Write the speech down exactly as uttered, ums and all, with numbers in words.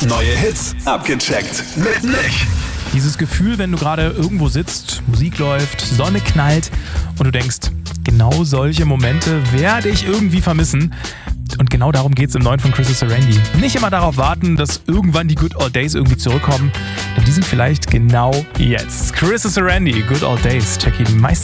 Neue Hits abgecheckt mit Nick. Dieses Gefühl, wenn du gerade irgendwo sitzt, Musik läuft, Sonne knallt und du denkst, genau solche Momente werde ich irgendwie vermissen. Und genau darum geht es im Neuen von Chris Sarandon. Nicht immer darauf warten, dass irgendwann die Good Old Days irgendwie zurückkommen, denn die sind vielleicht genau jetzt. Chris Sarandon, Good Old Days, check ihn meistens